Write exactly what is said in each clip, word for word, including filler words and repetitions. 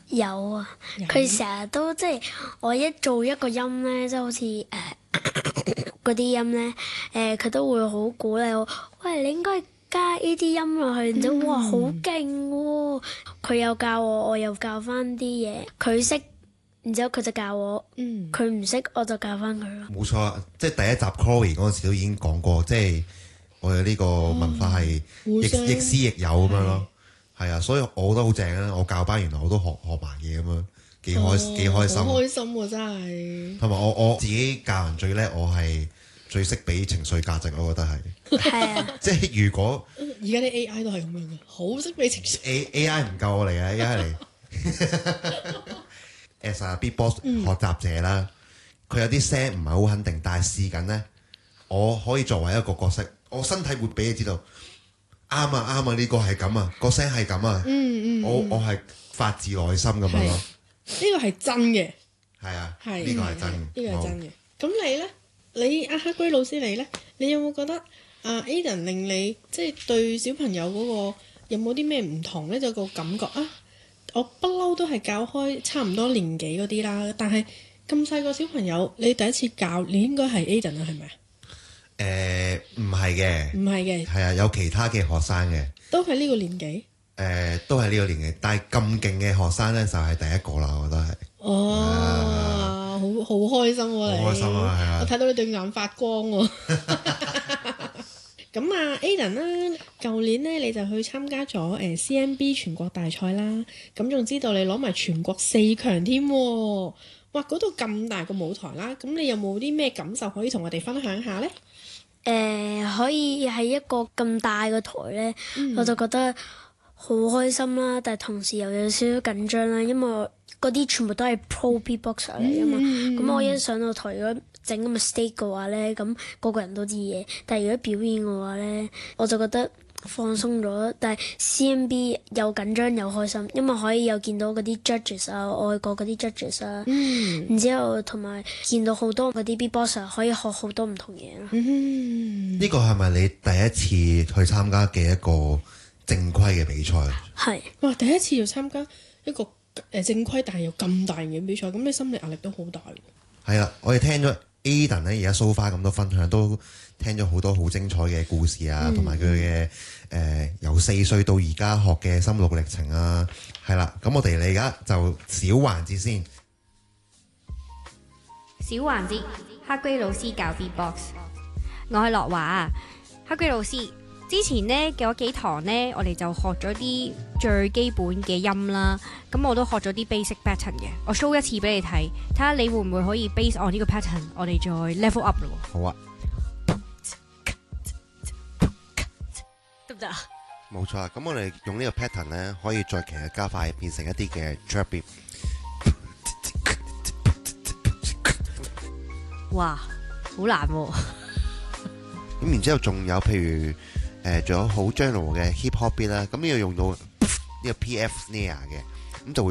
有啊，佢成日都即係我一做一個音咧，即係好似誒嗰啲音咧，誒、呃、佢都會好鼓勵我，喂，你應該加呢啲音落去，然之後哇好勁喎！佢又教我，我又教翻啲嘢，佢識。然之後佢就教我，佢唔識我就教翻佢咯。 冇錯，即係第一集 Chloe 嗰陣時都已經講過，即係我哋呢個文化係亦亦師亦友咁樣咯。係啊，所以我覺得好正啊！我教班原來我都學學埋嘢咁樣，幾開幾開心。 好開心喎，真係。 同埋我我自己教人最叻，我係最識俾情緒價值，我覺得係。 係啊。 即係如果而家啲 A I 都係咁樣嘅，好識俾情緒。 A A I 唔夠我嚟嘅，A I 嚟。as a beatbox 學習者啦，佢有啲聲唔係好肯定，但係試緊咧，我可以作為一個角色，我身體會俾你知道，啱啊啱啊，呢個係咁啊，個聲係咁啊， 嗯嗯， 我我係發自內心咁樣咯。 呢個係真嘅， 係啊， 係呢個係真， 呢個係真嘅。咁你咧，你阿黑龜老師你咧，你有冇覺得啊 Aiden 令你即係對小朋友嗰個有冇啲咩唔同咧？就個感覺啊？我不嬲都係教開差唔多年紀嗰啲啦，但係咁細個小朋友，你第一次教，你應該係 Aiden 啊，係咪啊？ 誒唔係嘅， 唔係嘅， 係啊，有其他嘅學生嘅， 都係呢個年紀。 誒都係呢個年紀，但係咁勁嘅學生咧就係第一個啦，我覺得係。 哦，好好開心喎你！ 好開心啊，係啊！ 我睇到你對眼發光喎。咁啊 Aiden 啦，舊年咧你就去參加咗誒 C M B 全國大賽啦，咁仲知道你攞埋全國四強添喎，哇！嗰度咁大個舞台啦，咁你有冇啲咩感受可以同我哋分享下呢？ 誒、呃，可以喺一個咁大個台咧，嗯、我就覺得好開心啦，但係同時又有少少緊張啦，因為嗰啲全部都係 pro beatboxer 嚟㗎嘛，咁、嗯、我一上到台如果整咁嘅 mistake 嘅話咧，咁個個人都知嘢。但係如果表演嘅話咧，我就覺得放鬆咗。但係 C M B 又緊張又開心，因為可以又見到嗰啲 judges 啊，外國嗰啲 judges 啊，嗯、然之後同埋見到好多嗰啲 beatboxer 可以學好多唔同嘢咯。 嗯， 呢個係咪你第一次去參加嘅一個正規嘅比賽？ 係。 哇！第一次要參加一個誒正規，但係又咁大型嘅比賽，咁你心理壓力都好大喎。 係啦，我哋聽咗 Aiden 咧，而家 so far 咁多分享，都聽咗好多好精彩嘅故事啊，同埋佢嘅誒由四歲到而家學嘅心路歷程啊，係啦。咁我哋嚟而家就小環節先。 小環節，黑龜老師教 beatbox。我係樂華啊，黑龜老師。之前呢嘅嗰幾堂呢，我哋就學咗啲最基本嘅音啦。咁我都學咗啲 basic pattern 嘅。我 show 一次俾你睇，睇下你會唔會可以 base on 呢個 pattern，我哋再 level up 咯。 好啊， 得唔得啊？ 冇錯啊。咁我哋用呢個 pattern 咧，可以再其實加快變成一啲嘅 trap beat。 哇，好難喎！ 咁然之後仲有譬如誒，仲有好 general 嘅 hip hop beat 啦，咁呢個用到呢個 P F snare 嘅，咁就會。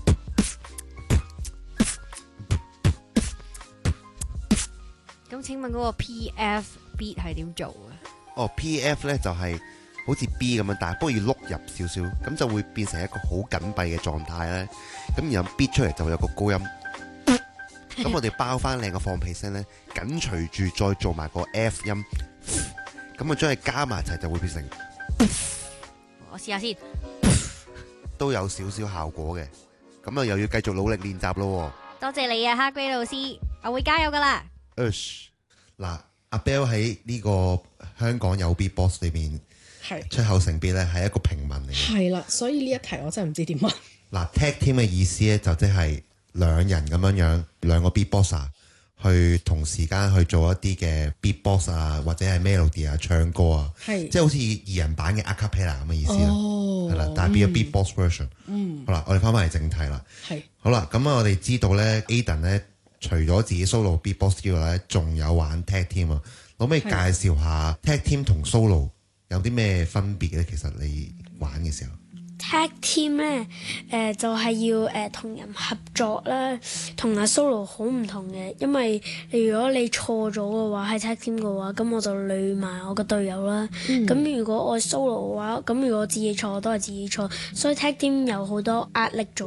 咁請問嗰個 P F beat 係點做啊？ 哦 ，P F 咧就係好似 B 咁樣，但係不過要碌入少少，咁就會變成一個好緊閉嘅狀態咧。咁然後 beat 出嚟就會有個高音。咁我哋包翻靚個放屁聲咧，緊隨住再做埋個 F 音。咁啊，將佢加埋一齊就會變成， 我試下先， 都有少少效果嘅。咁啊，又要繼續努力練習咯。 多謝你啊，黑龜老師，我會加油噶啦。 嗱，阿 Bell 喺呢個香港有 beatbox 裏面，係出口成 beat 咧，係一個平民嚟嘅。 係啦，所以呢一題我真係唔知點問。 嗱 tag team 嘅意思咧，就即係兩人咁樣樣，兩個 beatboxer。去同時間去做一啲嘅 beatbox 啊，或者係 melody 啊，唱歌啊，即係好似二人版嘅 a cappella 咁嘅意思啦，係啦、哦，但係變咗 beatbox version。嗯，好啦，我哋翻返嚟正題啦。係，好啦，咁啊，我哋知道咧 ，Aiden 咧除咗自己 solo beatbox 之外咧，仲有玩 tag team 啊。可唔可以介紹下 tag team 同 solo 有啲咩分別咧？其實你玩嘅時候。 Tag team 咧，誒、呃、就係、是、要誒同、呃、人合作啦，同阿 solo 好唔同嘅，因為你如果你錯咗嘅話，係 tag team 嘅話，咁我就累埋我個隊友啦。咁、嗯、如果我 solo 嘅話，咁如果我自己錯都係自己錯，所以 tag team 有好多壓力做。